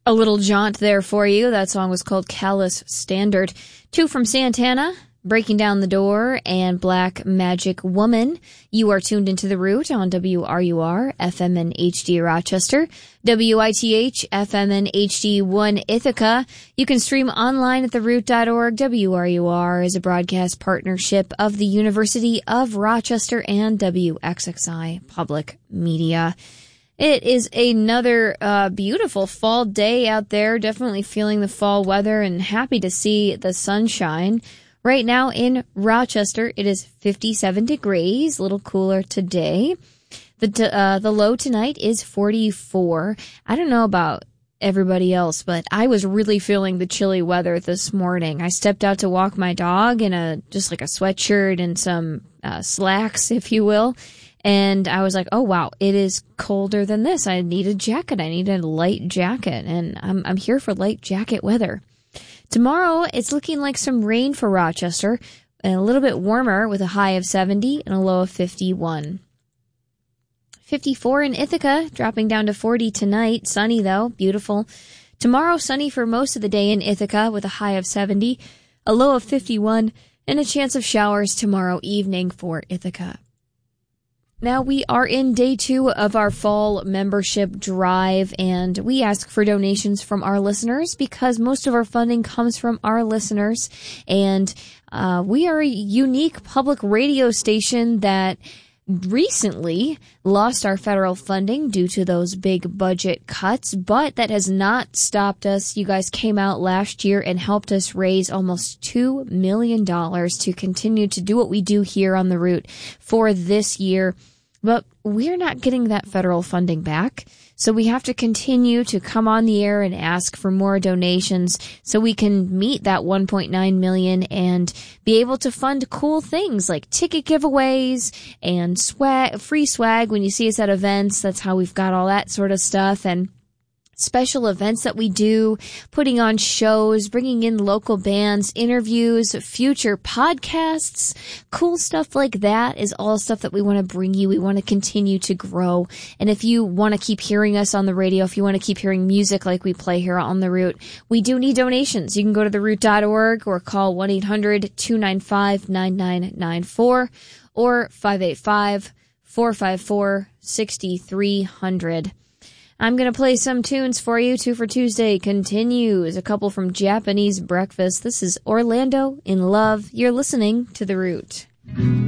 A little jaunt there for you. That song was called Callous Standard. 2 from Santana, Breaking Down the Door, and Black Magic Woman. You are tuned into The Root on WRUR, FM and HD Rochester, WITH, FM and HD1 Ithaca. You can stream online at theroot.org. WRUR is a broadcast partnership of the University of Rochester and WXXI Public Media. It is another beautiful fall day out there. Definitely feeling the fall weather and happy to see the sunshine. Right now in Rochester, it is 57 degrees, a little cooler today. The low tonight is 44. I don't know about everybody else, but I was really feeling the chilly weather this morning. I stepped out to walk my dog in just like a sweatshirt and some slacks, if you will. And I was like, oh, wow, it is colder than this. I need a jacket. I need a light jacket. And I'm here for light jacket weather. Tomorrow, it's looking like some rain for Rochester, and a little bit warmer with a high of 70 and a low of 51. 54 in Ithaca, dropping down to 40 tonight. Sunny, though. Beautiful. Tomorrow, sunny for most of the day in Ithaca with a high of 70, a low of 51, and a chance of showers tomorrow evening for Ithaca. Now we are in day 2 of our fall membership drive, and we ask for donations from our listeners because most of our funding comes from our listeners. And we are a unique public radio station that recently lost our federal funding due to those big budget cuts, but that has not stopped us. You guys came out last year and helped us raise almost $2 million to continue to do what we do here on The Root for this year. But we're not getting that federal funding back, so we have to continue to come on the air and ask for more donations so we can meet that $1.9 million and be able to fund cool things like ticket giveaways and free swag when you see us at events. That's how we've got all that sort of stuff, and special events that we do, putting on shows, bringing in local bands, interviews, future podcasts, cool stuff like that is all stuff that we want to bring you. We want to continue to grow. And if you want to keep hearing us on the radio, if you want to keep hearing music like we play here on The Root, we do need donations. You can go to theroot.org or call 1-800-295-9994 or 585-454-6300. I'm going to play some tunes for you. 2 for Tuesday continues. A couple from Japanese Breakfast. This is Orlando in Love. You're listening to The Root.